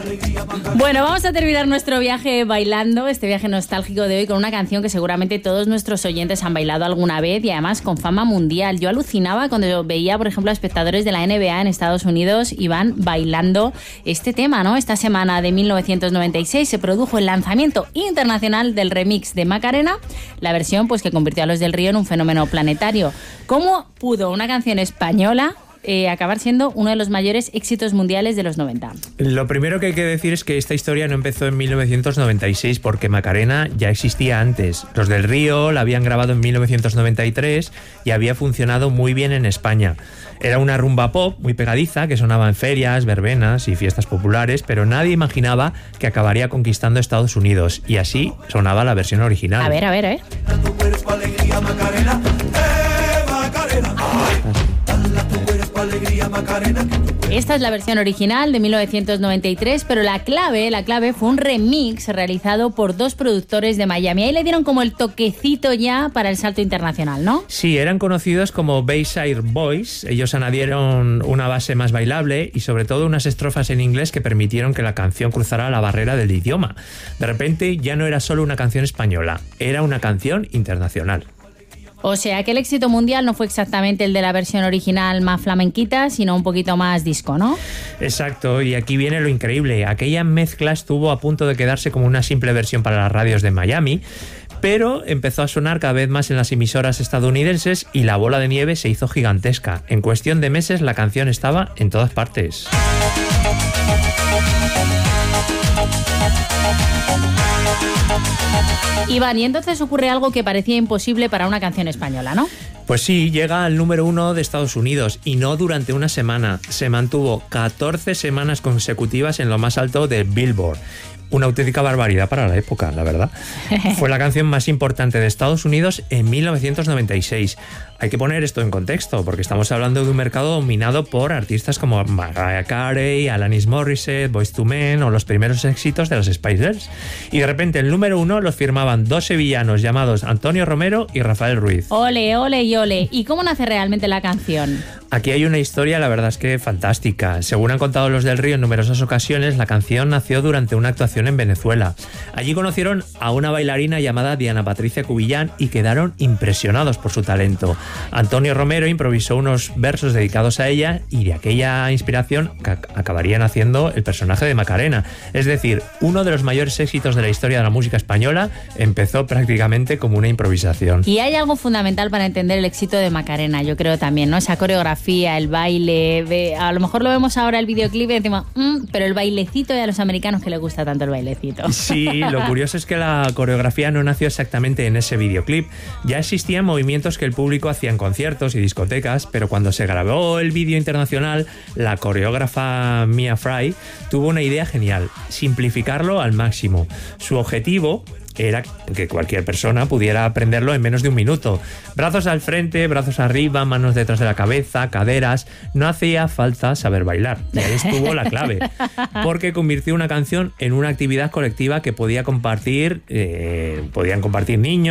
Bueno, vamos a terminar nuestro viaje bailando, este viaje nostálgico de hoy, con una canción que seguramente todos nuestros oyentes han bailado alguna vez y además con fama mundial. Yo alucinaba cuando veía, por ejemplo, a espectadores de la NBA en Estados Unidos y van bailando este tema, ¿no? Esta semana de 1996 se produjo el lanzamiento internacional del remix de Macarena, la versión pues que convirtió a Los del Río en un fenómeno planetario. ¿Cómo pudo una canción española acabar siendo uno de los mayores éxitos mundiales de los 90? Lo primero que hay que decir es que esta historia no empezó en 1996 porque Macarena ya existía antes. Los del Río la habían grabado en 1993 y había funcionado muy bien en España. Era una rumba pop muy pegadiza que sonaba en ferias, verbenas y fiestas populares, pero nadie imaginaba que acabaría conquistando Estados Unidos, y así sonaba la versión original. A ver. Esta es la versión original de 1993, pero la clave fue un remix realizado por dos productores de Miami. Ahí le dieron como el toquecito ya para el salto internacional, ¿no? Sí, eran conocidos como Bayside Boys. Ellos añadieron una base más bailable y sobre todo unas estrofas en inglés que permitieron que la canción cruzara la barrera del idioma. De repente ya no era solo una canción española, era una canción internacional. O sea que el éxito mundial no fue exactamente el de la versión original más flamenquita, sino un poquito más disco, ¿no? Exacto, y aquí viene lo increíble. Aquella mezcla estuvo a punto de quedarse como una simple versión para las radios de Miami, pero empezó a sonar cada vez más en las emisoras estadounidenses y la bola de nieve se hizo gigantesca. En cuestión de meses la canción estaba en todas partes. Iván, y entonces ocurre algo que parecía imposible para una canción española, ¿no? Pues sí, llega al número 1 de Estados Unidos y no durante una semana. Se mantuvo 14 semanas consecutivas en lo más alto de Billboard. Una auténtica barbaridad para la época, la verdad. Fue la canción más importante de Estados Unidos en 1996. Hay que poner esto en contexto, porque estamos hablando de un mercado dominado por artistas como Mariah Carey, Alanis Morissette, Boyz II Men o los primeros éxitos de los Spice Girls. Y de repente el número 1 los firmaban dos sevillanos llamados Antonio Romero y Rafael Ruiz. Ole, ole y ole. ¿Y cómo nace realmente la canción? Aquí hay una historia, la verdad es que fantástica. Según han contado Los del Río en numerosas ocasiones, la canción nació durante una actuación en Venezuela. Allí conocieron a una bailarina llamada Diana Patricia Cubillán y quedaron impresionados por su talento. Antonio Romero improvisó unos versos dedicados a ella y de aquella inspiración acabarían haciendo el personaje de Macarena. Es decir, uno de los mayores éxitos de la historia de la música española empezó prácticamente como una improvisación. Y hay algo fundamental para entender el éxito de Macarena, yo creo también, ¿no? Esa coreografía, el baile, a lo mejor lo vemos ahora el videoclip y decimos, pero el bailecito y a los americanos que les gusta tanto el bailecito. Sí, lo curioso es que la coreografía no nació exactamente en ese videoclip. Ya existían movimientos que el público hacía en conciertos y discotecas, pero cuando se grabó el vídeo internacional, la coreógrafa Mia Fry tuvo una idea genial: simplificarlo al máximo. Su objetivo era que cualquier persona pudiera aprenderlo en menos de un minuto. Brazos al frente, brazos arriba, manos detrás de la cabeza, caderas. No hacía falta saber bailar. Y ahí estuvo la clave. Porque convirtió una canción en una actividad colectiva que podían compartir niños,